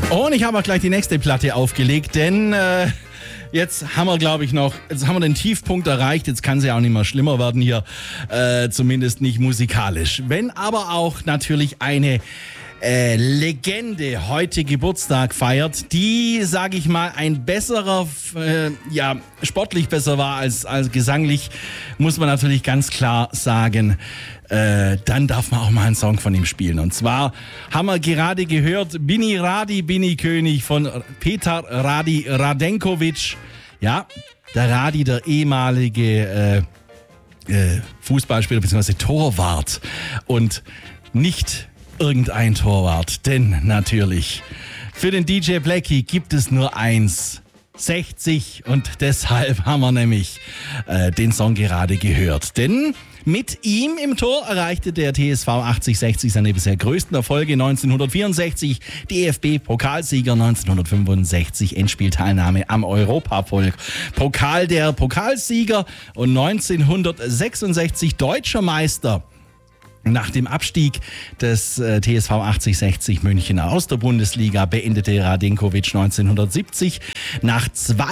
Und ich habe auch gleich die nächste Platte aufgelegt, denn jetzt haben wir, glaube ich, jetzt haben wir den Tiefpunkt erreicht. Jetzt kann es ja auch nicht mehr schlimmer werden hier, zumindest nicht musikalisch. Wenn aber auch natürlich eine Legende heute Geburtstag feiert, die, sage ich mal, ein besserer, sportlich besser war als gesanglich, muss man natürlich ganz klar sagen, dann darf man auch mal einen Song von ihm spielen. Und zwar haben wir gerade gehört, Bini Radi, Bini König von Petar Radi Radenkovic. Ja, der Radi, der ehemalige Fußballspieler bzw. Torwart und nicht irgendein Torwart, denn natürlich für den DJ Blackie gibt es nur eins, 60, und deshalb haben wir nämlich den Song gerade gehört, denn mit ihm im Tor erreichte der TSV 8060 seine bisher größten Erfolge. 1964 DFB-Pokalsieger, 1965 Endspielteilnahme am Europapokal der Pokalsieger und 1966 Deutscher Meister. Nach dem Abstieg des TSV 8060 München aus der Bundesliga beendete Radenkovic 1970 nach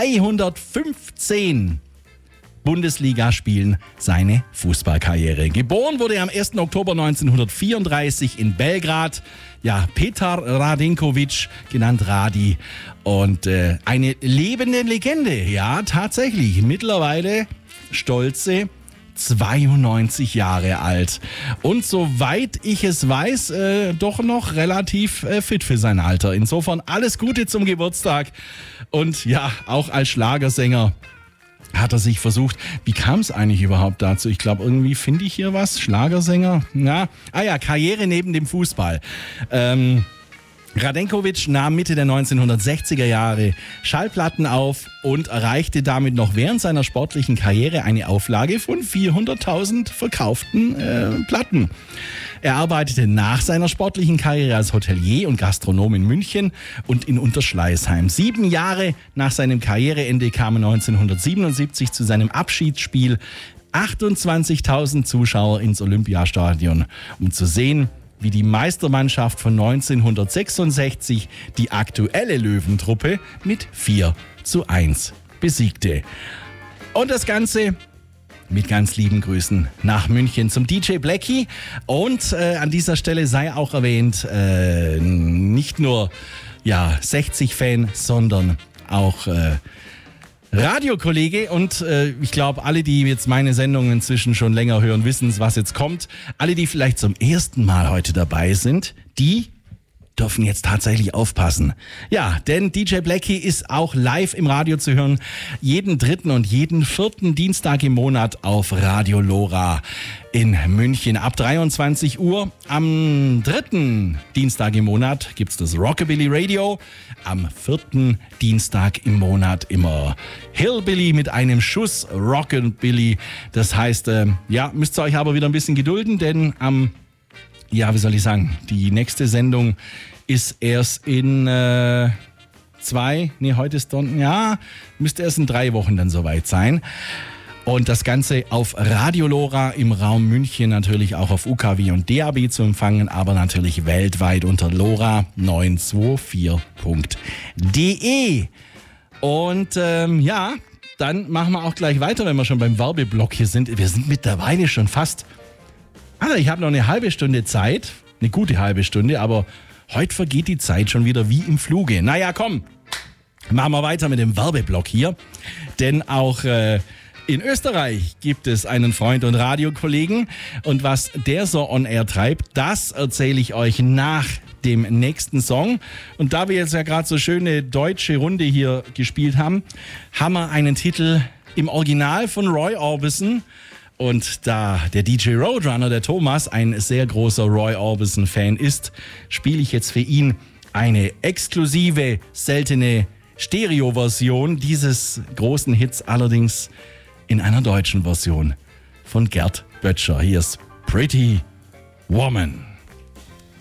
215 Bundesligaspielen seine Fußballkarriere. Geboren wurde er am 1. Oktober 1934 in Belgrad. Ja, Petar Radenkovic, genannt Radi. Und eine lebende Legende. Ja, tatsächlich. Mittlerweile stolze 92 Jahre alt. Und soweit ich es weiß, doch noch relativ fit für sein Alter. Insofern alles Gute zum Geburtstag. Und ja, auch als Schlagersänger hat er sich versucht. Wie kam es eigentlich überhaupt dazu? Ich glaube, irgendwie finde ich hier was. Schlagersänger? Ja. Karriere neben dem Fußball. Radenkovic nahm Mitte der 1960er Jahre Schallplatten auf und erreichte damit noch während seiner sportlichen Karriere eine Auflage von 400.000 verkauften Platten. Er arbeitete nach seiner sportlichen Karriere als Hotelier und Gastronom in München und in Unterschleißheim. 7 Jahre nach seinem Karriereende kamen 1977 zu seinem Abschiedsspiel 28.000 Zuschauer ins Olympiastadion, um zu sehen, wie die Meistermannschaft von 1966 die aktuelle Löwentruppe mit 4:1 besiegte. Und das Ganze mit ganz lieben Grüßen nach München zum DJ Blackie. Und an dieser Stelle sei auch erwähnt, nicht nur 60-Fan, sondern auch Radiokollege, und ich glaube, alle, die jetzt meine Sendung inzwischen schon länger hören, wissen, was jetzt kommt. Alle, die vielleicht zum ersten Mal heute dabei sind, die dürfen jetzt tatsächlich aufpassen. Ja, denn DJ Blackie ist auch live im Radio zu hören, jeden 3. und jeden 4. Dienstag im Monat auf Radio Lora in München ab 23 Uhr. Am 3. Dienstag im Monat gibt's das Rockabilly Radio. Am 4. Dienstag im Monat immer Hillbilly mit einem Schuss Rockabilly. Das heißt, müsst ihr euch aber wieder ein bisschen gedulden, denn die nächste Sendung ist erst in müsste erst in 3 Wochen dann soweit sein. Und das Ganze auf Radio Lora im Raum München, natürlich auch auf UKW und DAB zu empfangen, aber natürlich weltweit unter lora924.de. Und dann machen wir auch gleich weiter, wenn wir schon beim Werbeblock hier sind. Wir sind mittlerweile schon fast... ich habe noch eine halbe Stunde Zeit, eine gute halbe Stunde, aber heute vergeht die Zeit schon wieder wie im Fluge. Naja, komm, machen wir weiter mit dem Werbeblock hier, denn auch in Österreich gibt es einen Freund und Radiokollegen, und was der so on air treibt, das erzähle ich euch nach dem nächsten Song. Und da wir jetzt ja gerade so schöne deutsche Runde hier gespielt haben, haben wir einen Titel im Original von Roy Orbison. Und da der DJ Roadrunner, der Thomas, ein sehr großer Roy Orbison-Fan ist, spiele ich jetzt für ihn eine exklusive, seltene Stereo-Version dieses großen Hits, allerdings in einer deutschen Version von Gerd Böttcher. Hier ist Pretty Woman.